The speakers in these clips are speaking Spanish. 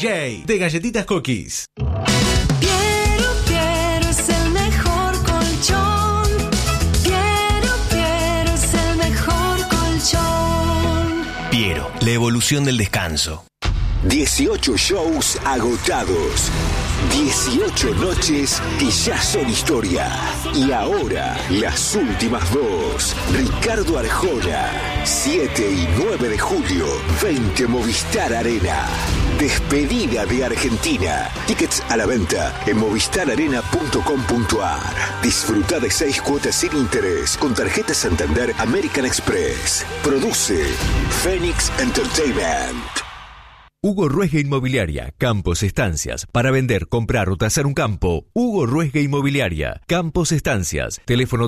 DJ de Galletitas Cookies. Piero es el mejor colchón. Piero es el mejor colchón. Piero, la evolución del descanso. 18 shows agotados. 18 noches que ya son historia. Y ahora, las últimas dos. Ricardo Arjona, 7 y 9 de julio, 20 Movistar Arena. Despedida de Argentina. Tickets a la venta en movistararena.com.ar. Disfruta de 6 cuotas sin interés con tarjeta Santander American Express. Produce Phoenix Entertainment. Hugo Ruesga Inmobiliaria, Campos Estancias. Para vender, comprar o tasar un campo, Hugo Ruesga Inmobiliaria, Campos Estancias. Teléfono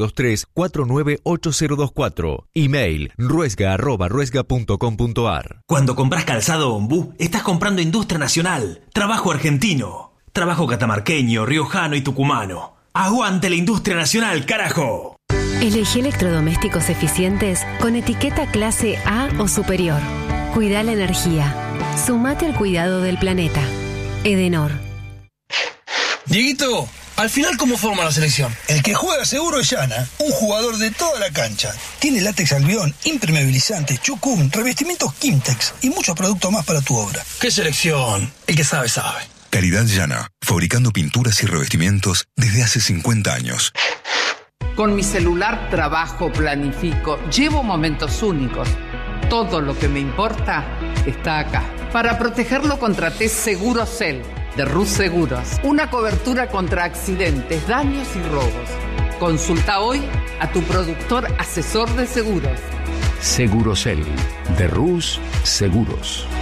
2923-498024. Email ruesga@ruesga.com.ar. Cuando compras calzado Ombú, estás comprando industria nacional, trabajo argentino, trabajo catamarqueño, riojano y tucumano. ¡Aguante la industria nacional, carajo! Elegí electrodomésticos eficientes con etiqueta clase A o superior. Cuida la energía. Sumate al cuidado del planeta. Edenor. Dieguito, al final, ¿cómo forma la selección? El que juega seguro es Yana, un jugador de toda la cancha. Tiene látex albión, impermeabilizante, chucún, revestimientos Kimtex y muchos productos más para tu obra. ¿Qué selección? El que sabe, sabe. Calidad Yana, fabricando pinturas y revestimientos desde hace 50 años. Con mi celular trabajo, planifico, llevo momentos únicos. Todo lo que me importa está acá. Para protegerlo contraté Segurocel de Rus Seguros. Una cobertura contra accidentes, daños y robos. Consulta hoy a tu productor asesor de seguros. Segurocel de Rus Seguros.